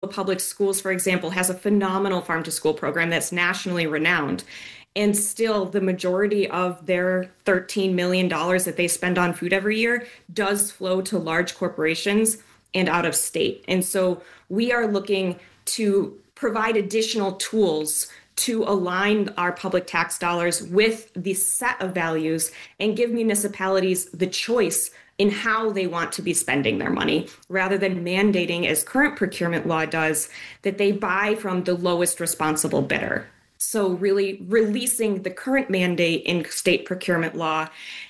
Public Schools, for example, has a phenomenal farm to school program that's nationally renowned. And still, the majority of their $13 million that they spend on food every year does flow to large corporations and out of state. And so we are looking to provide additional tools to align our public tax dollars with the set of values and give municipalities the choice in how they want to be spending their money, rather than mandating, as current procurement law does, that they buy from the lowest responsible bidder. So really releasing the current mandate in state procurement law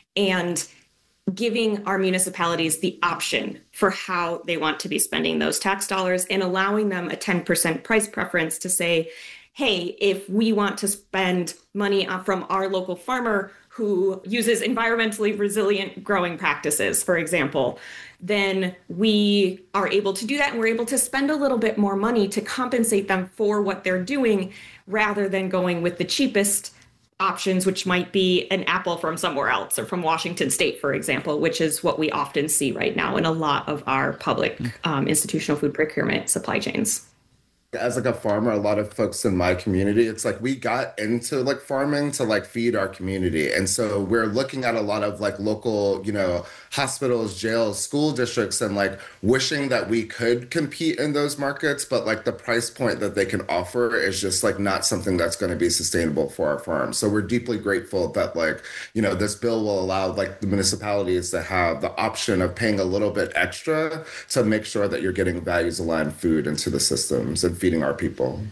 and giving our municipalities the option for how they want to be spending those tax dollars and allowing them a 10% price preference to say, hey, if we want to spend money from our local farmer who uses environmentally resilient growing practices, for example, then we are able to do that and we're able to spend a little bit more money to compensate them for what they're doing rather than going with the cheapest options, which might be an apple from somewhere else or from Washington State, for example, which is what we often see right now in a lot of our public institutional food procurement supply chains. As like a farmer, a lot of folks in my community, it's like we got into like farming to like feed our community. And so we're looking at a lot of like local, hospitals, jails, school districts, and like wishing that we could compete in those markets, but like the price point that they can offer is just like not something that's going to be sustainable for our farms. So we're deeply grateful that like, this bill will allow like the municipalities to have the option of paying a little bit extra to make sure that you're getting values aligned food into the systems and feeding our people.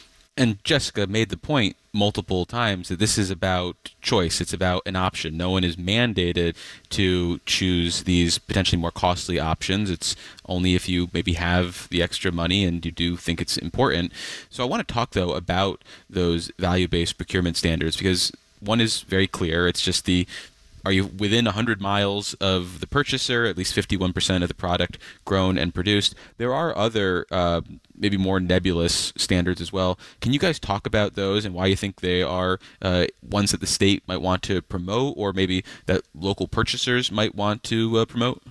And Jessica made the point multiple times that this is about choice. It's about an option. No one is mandated to choose these potentially more costly options. It's only if you maybe have the extra money and you do think it's important. So I want to talk, though, about those value-based procurement standards, because one is very clear. It's just are you within 100 miles of the purchaser, at least 51% of the product grown and produced? There are other, maybe more nebulous standards as well. Can you guys talk about those and why you think they are ones that the state might want to promote, or maybe that local purchasers might want to promote?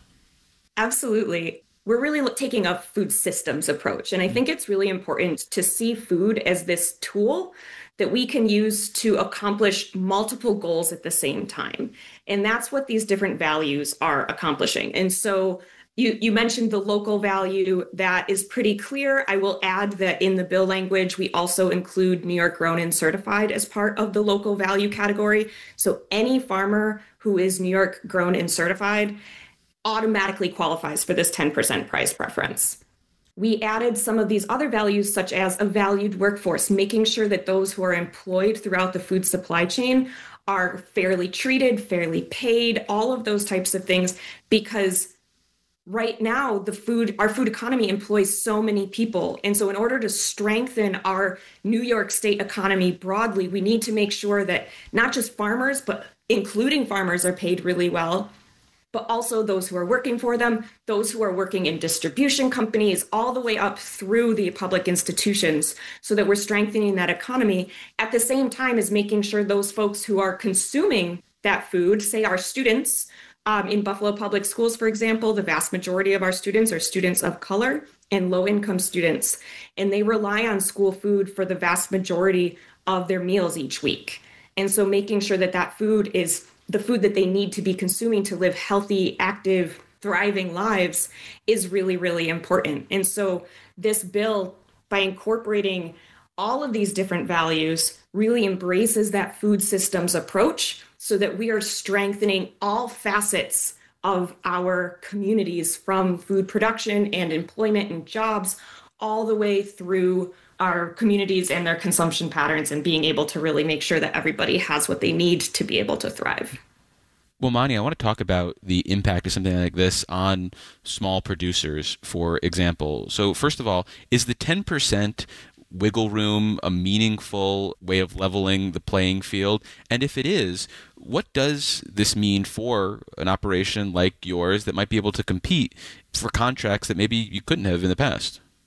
Absolutely. We're really taking a food systems approach. And I think it's really important to see food as this tool that we can use to accomplish multiple goals at the same time. And that's what these different values are accomplishing. And so you mentioned the local value. That is pretty clear. I will add that in the bill language, we also include New York grown and certified as part of the local value category. So any farmer who is New York grown and certified automatically qualifies for this 10% price preference. We added some of these other values, such as a valued workforce, making sure that those who are employed throughout the food supply chain are fairly treated, fairly paid, all of those types of things, because right now our food economy employs so many people. And so in order to strengthen our New York State economy broadly, we need to make sure that not just farmers, but including farmers, are paid really well, but also those who are working for them, those who are working in distribution companies, all the way up through the public institutions, so that we're strengthening that economy at the same time as making sure those folks who are consuming that food, say our students, in Buffalo Public Schools, for example, the vast majority of our students are students of color and low-income students, and they rely on school food for the vast majority of their meals each week. And so making sure that that food is the food that they need to be consuming to live healthy, active, thriving lives is really, really important. And so this bill, by incorporating all of these different values, really embraces that food systems approach so that we are strengthening all facets of our communities, from food production and employment and jobs all the way through our communities and their consumption patterns, and being able to really make sure that everybody has what they need to be able to thrive. Well, Mani, I want to talk about the impact of something like this on small producers, for example. So first of all, is the 10% wiggle room a meaningful way of leveling the playing field? And if it is, what does this mean for an operation like yours that might be able to compete for contracts that maybe you couldn't have in the past?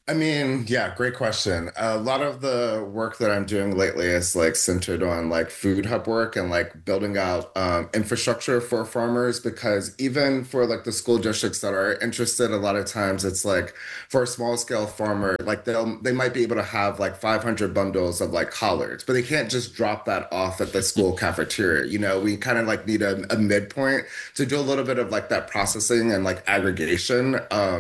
I mean, yeah, great question. A lot of the work that I'm doing lately is like centered on like food hub work and like building out infrastructure for farmers because even for like the school districts that are interested, a lot of times it's like for a small scale farmer, like they might be able to have like 500 bundles of like collards, but they can't just drop that off at the school cafeteria. You know, we kind of like need a midpoint to do a little bit of like that processing and like aggregation.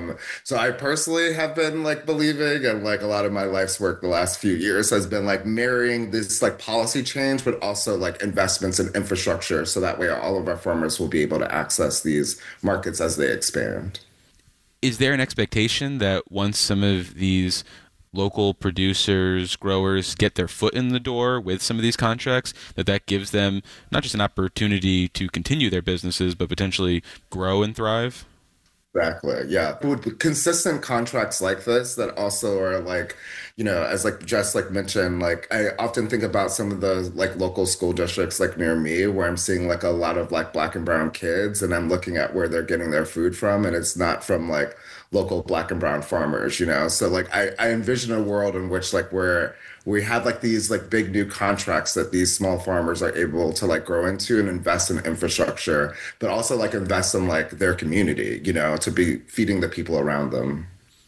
So I personally have been like believing, and like a lot of my life's work the last few years has been like marrying this like policy change, but also like investments in infrastructure. So that way all of our farmers will be able to access these markets as they expand. Is there an expectation that once some of these local producers, growers get their foot in the door with some of these contracts, that that gives them not just an opportunity to continue their businesses, but potentially grow and thrive? Exactly. Yeah. With consistent contracts like this that also are like, you know, as like just like mentioned, like I often think about some of the like local school districts like near me where I'm seeing like a lot of like black and brown kids and I'm looking at where they're getting their food from and it's not from like local black and brown farmers, you know? So like I envision a world in which like we have like these like big new contracts that these small farmers are able to like grow into and invest in infrastructure, but also like invest in like their community, you know, to be feeding the people around them.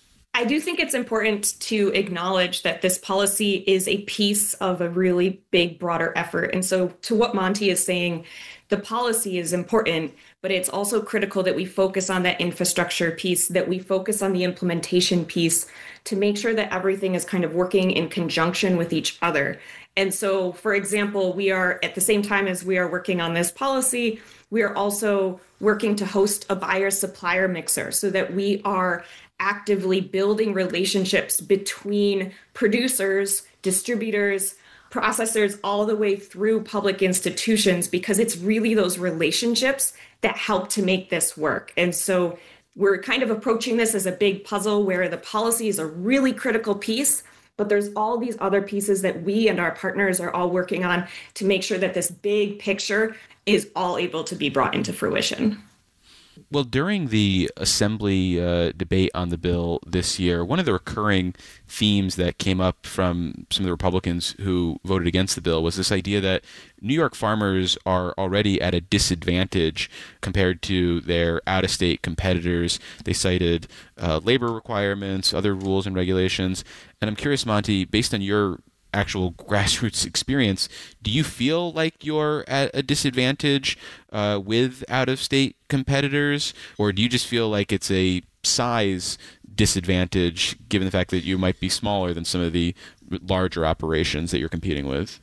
I do think it's important to acknowledge that this policy is a piece of a really big, broader effort. And so, to what Monty is saying, the policy is important, but it's also critical that we focus on that infrastructure piece, that we focus on the implementation piece to make sure that everything is kind of working in conjunction with each other. And so, for example, we are at the same time as we are working on this policy, we are also working to host a buyer supplier mixer so that we are actively building relationships between producers, distributors, processors, all the way through public institutions, because it's really those relationships that help to make this work. And so we're kind of approaching this as a big puzzle where the policy is a really critical piece, but there's all these other pieces that we and our partners are all working on to make sure that this big picture is all able to be brought into fruition. Well, during the assembly debate on the bill this year, one of the recurring themes that came up from some of the Republicans who voted against the bill was this idea that New York farmers are already at a disadvantage compared to their out-of-state competitors. They cited labor requirements, other rules and regulations. And I'm curious, Monty, based on your actual grassroots experience, do you feel like you're at a disadvantage with out-of-state competitors, or do you just feel like it's a size disadvantage given the fact that you might be smaller than some of the larger operations that you're competing with?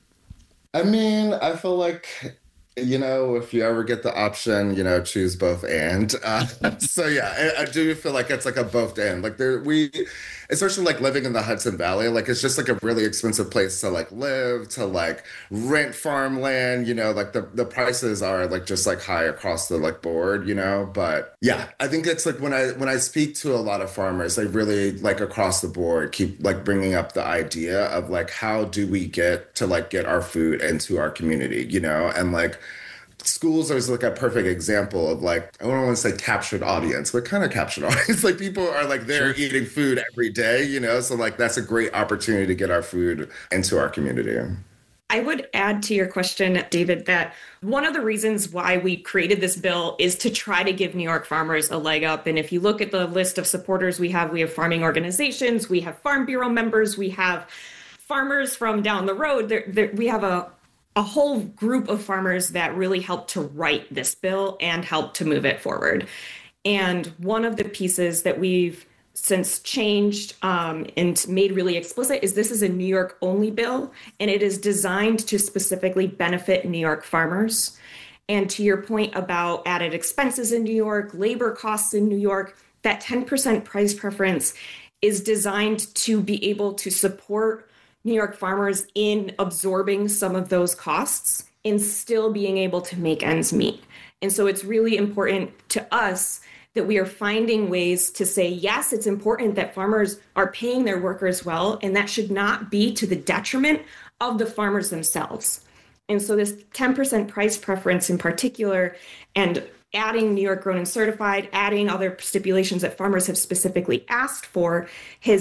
I mean, I feel like, you know, if you ever get the option, you know, choose both and. So yeah, I do feel like it's like a both and. Like especially like living in the Hudson Valley, like it's just like a really expensive place to like live, to like rent farmland, you know, like the prices are like just like high across the like board, you know. But yeah, I think it's like when I speak to a lot of farmers, they really like across the board keep like bringing up the idea of like how do we get to like get our food into our community, you know, and like schools are like a perfect example of like I don't want to say captured audience, but kind of captured audience. Like people are like there Sure. eating food every day, you know. So like that's a great opportunity to get our food into our community. I would add to your question, David, that one of the reasons why we created this bill is to try to give New York farmers a leg up. And if you look at the list of supporters we have farming organizations, we have Farm Bureau members, we have farmers from down the road. We have a whole group of farmers that really helped to write this bill and help to move it forward. And one of the pieces that we've since changed and made really explicit is this is a New York only bill, and it is designed to specifically benefit New York farmers. And to your point about added expenses in New York, labor costs in New York, that 10% price preference is designed to be able to support New York farmers in absorbing some of those costs and still being able to make ends meet. And so it's really important to us that we are finding ways to say, yes, it's important that farmers are paying their workers well, and that should not be to the detriment of the farmers themselves. And so this 10% price preference in particular, and adding New York grown and certified, adding other stipulations that farmers have specifically asked for, has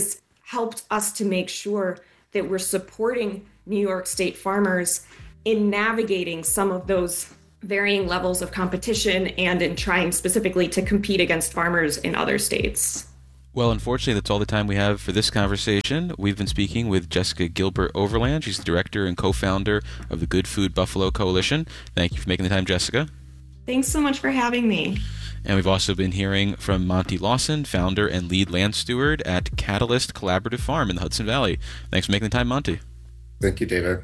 helped us to make sure that we're supporting New York State farmers in navigating some of those varying levels of competition and in trying specifically to compete against farmers in other states. Well, unfortunately, that's all the time we have for this conversation. We've been speaking with Jessica Gilbert Overland. She's the director and co-founder of the Good Food Buffalo Coalition. Thank you for making the time, Jessica. Thanks so much for having me. And we've also been hearing from Monty Lawson, founder and lead land steward at Catalyst Collaborative Farm in the Hudson Valley. Thanks for making the time, Monty. Thank you, David.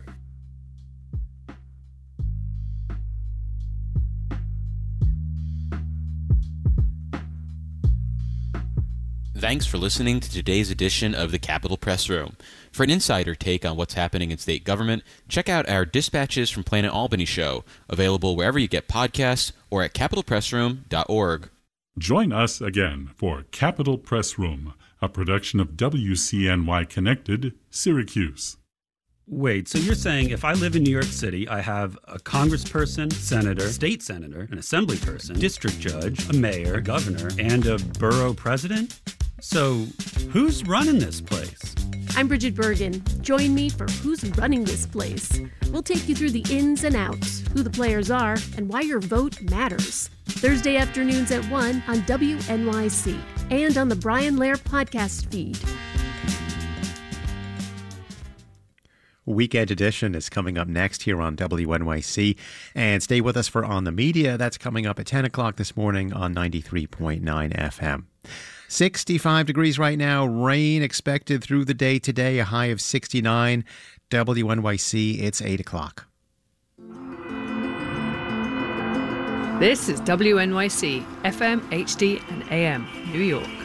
Thanks for listening to today's edition of the Capitol Press Room. For an insider take on what's happening in state government, check out our Dispatches from Planet Albany show, available wherever you get podcasts or at capitolpressroom.org. Join us again for Capitol Press Room, a production of WCNY Connected, Syracuse. Wait, so you're saying if I live in New York City, I have a congressperson, senator, state senator, an assembly person, district judge, a mayor, a governor, and a borough president? So who's running this place? I'm Bridget Bergen. Join me for Who's Running This Place. We'll take you through the ins and outs, who the players are, and why your vote matters. Thursday afternoons at 1 on WNYC and on the Brian Lair podcast feed. Weekend Edition is coming up next here on WNYC. And stay with us for On the Media. That's coming up at 10 o'clock this morning on 93.9 FM. 65 degrees right now. Rain expected through the day today, a high of 69. WNYC, it's 8 o'clock. This is WNYC, FM, HD, and AM, New York.